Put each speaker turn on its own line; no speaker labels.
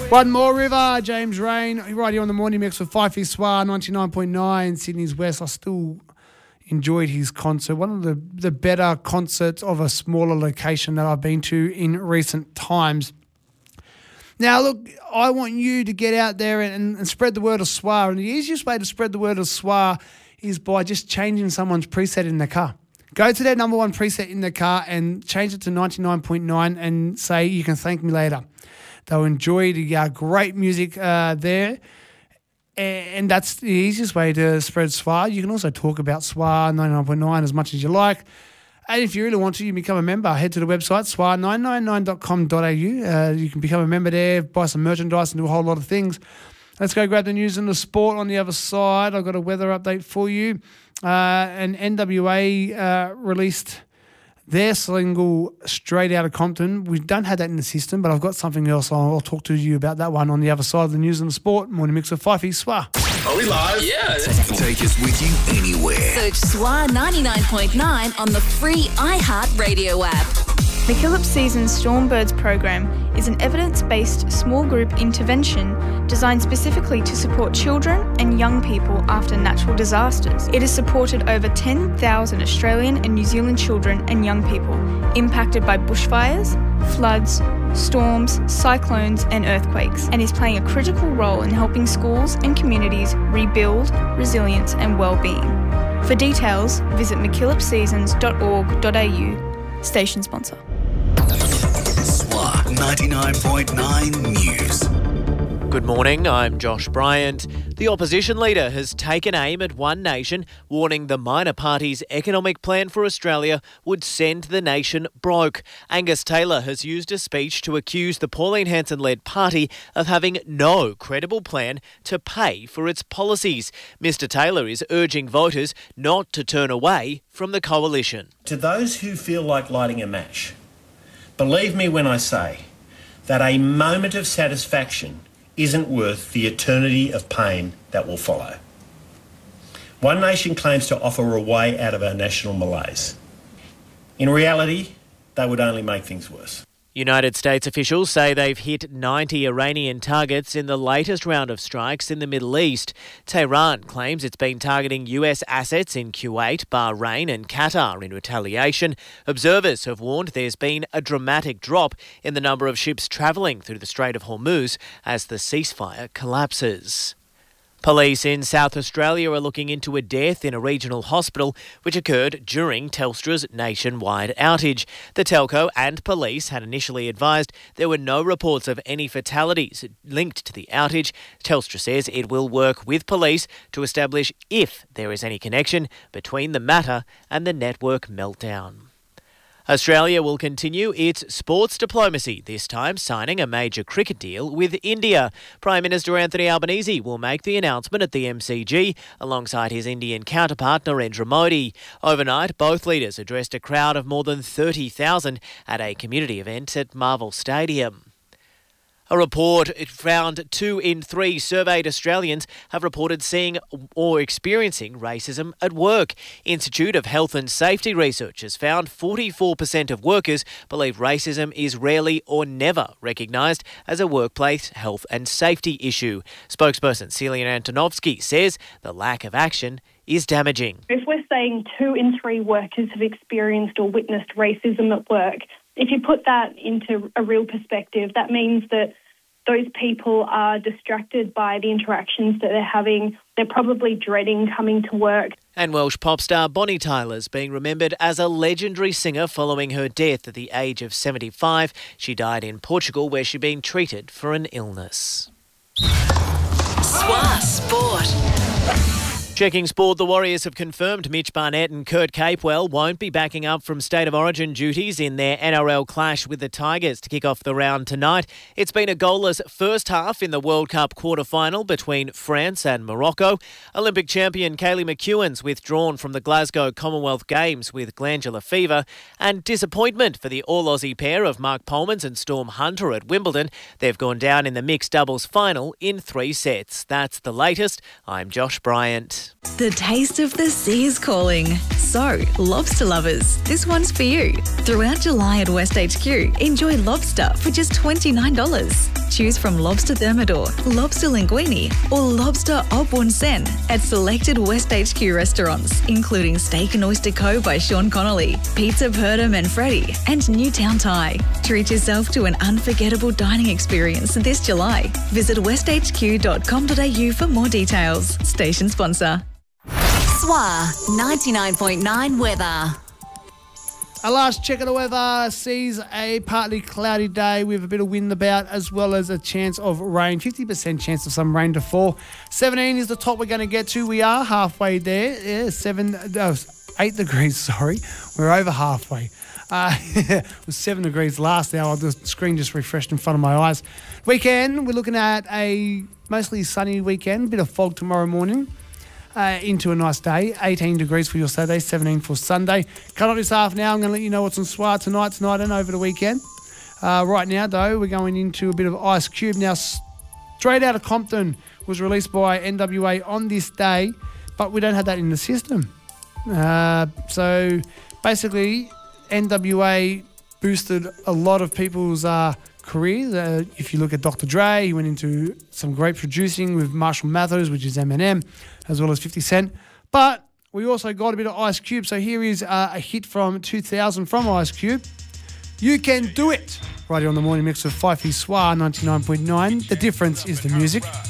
One more river, James Rain, right here on the morning mix with Fife Soir, 99.9, Sydney's West. I still enjoyed his concert. One of the better concerts of a smaller location that I've been to in recent times. Now, look, I want you to get out there and spread the word of Soir. And the easiest way to spread the word of Soir is by just changing someone's preset in their car. Go to their number one preset in their car and change it to 99.9 and say, you can thank me later. They'll enjoy the great music there. And that's the easiest way to spread Soir. You can also talk about Soir 99.9 as much as you like. And if you really want to, you can become a member. Head to the website, soir999.com.au. You can become a member there, buy some merchandise and do a whole lot of things. Let's go grab the news and the sport on the other side. I've got a weather update for you. And NWA released their single Straight Outta Compton. We don't have that in the system, but I've got something else. I'll talk to you about that one on the other side of the news and the sport. Morning mix with Fife Soir.
Are we live?
Yeah.
Take us with you anywhere.
Search Soir 99.9 on the free iHeartRadio app.
McKillop Season's Stormbirds program is an evidence-based small group intervention designed specifically to support children and young people after natural disasters. It has supported over 10,000 Australian and New Zealand children and young people impacted by bushfires, floods, storms, cyclones and earthquakes, and is playing a critical role in helping schools and communities rebuild resilience and well-being. For details, visit mckillopseasons.org.au. Station sponsor.
Soir 99.9 News.
Good morning, I'm Josh Bryant. The opposition leader has taken aim at One Nation, warning the minor party's economic plan for Australia would send the nation broke. Angus Taylor has used a speech to accuse the Pauline Hanson-led party of having no credible plan to pay for its policies. Mr Taylor is urging voters not to turn away from the coalition.
To those who feel like lighting a match, believe me when I say that a moment of satisfaction isn't worth the eternity of pain that will follow. One Nation claims to offer a way out of our national malaise. In reality, they would only make things worse.
United States officials say they've hit 90 Iranian targets in the latest round of strikes in the Middle East. Tehran claims it's been targeting US assets in Kuwait, Bahrain and Qatar in retaliation. Observers have warned there's been a dramatic drop in the number of ships travelling through the Strait of Hormuz as the ceasefire collapses. Police in South Australia are looking into a death in a regional hospital which occurred during Telstra's nationwide outage. The telco and police had initially advised there were no reports of any fatalities linked to the outage. Telstra says it will work with police to establish if there is any connection between the matter and the network meltdown. Australia will continue its sports diplomacy, this time signing a major cricket deal with India. Prime Minister Anthony Albanese will make the announcement at the MCG alongside his Indian counterpart Narendra Modi. Overnight, both leaders addressed a crowd of more than 30,000 at a community event at Marvel Stadium. A report found 2 in 3 surveyed Australians have reported seeing or experiencing racism at work. Institute of Health and Safety Research has found 44% of workers believe racism is rarely or never recognised as a workplace health and safety issue. Spokesperson Celia Antonovsky says the lack of action is damaging.
If we're saying 2 in 3 workers have experienced or witnessed racism at work, if you put that into a real perspective, that means that those people are distracted by the interactions that they're having. They're probably dreading coming to work.
And Welsh pop star Bonnie Tyler's being remembered as a legendary singer following her death at the age of 75. She died in Portugal where she'd been treated for an illness.
Soir Sport.
Checking sport, the Warriors have confirmed Mitch Barnett and Kurt Capewell won't be backing up from State of Origin duties in their NRL clash with the Tigers to kick off the round tonight. It's been a goalless first half in the World Cup quarter-final between France and Morocco. Olympic champion Kaylee McEwen's withdrawn from the Glasgow Commonwealth Games with glandular fever. And disappointment for the All-Aussie pair of Mark Polmans and Storm Hunter at Wimbledon. They've gone down in the mixed doubles final in 3 sets. That's the latest. I'm Josh Bryant. next.
The taste of the sea is calling. So, lobster lovers, this one's for you. Throughout July at West HQ, enjoy lobster for just $29. Choose from lobster thermidor, lobster linguine, or lobster au bon sen at selected West HQ restaurants, including Steak and Oyster Co. by Sean Connolly, Pizza Perta Manfredi, and Newtown Thai. Treat yourself to an unforgettable dining experience this July. Visit westhq.com.au for more details. Station sponsor. SWA 99.9 weather.
Our last check of the weather sees a partly cloudy day with a bit of wind about, as well as a chance of rain, 50% chance of some rain to fall. 17 is the top we're going to get to. We are halfway there. Yeah, 8 degrees, sorry. We're over halfway. It was 7 degrees last hour. The screen just refreshed in front of my eyes. Weekend, we're looking at a mostly sunny weekend, bit of fog tomorrow morning. Into a nice day. 18 degrees for your Saturday, 17 for Sunday. Cut off this half now. I'm going to let you know what's on SWA tonight, and over the weekend. Right now, though, we're going into a bit of Ice Cube. Now, Straight Outta Compton was released by NWA on this day, but we don't have that in the system. So, basically, NWA boosted a lot of people's careers. If you look at Dr. Dre, he went into some great producing with Marshall Mathers, which is Eminem, as well as 50 Cent. But we also got a bit of Ice Cube. So here is a hit from 2000 from Ice Cube. You Can Do It. Right here on the morning mix with Fifey SWA 99.9. The difference is the music.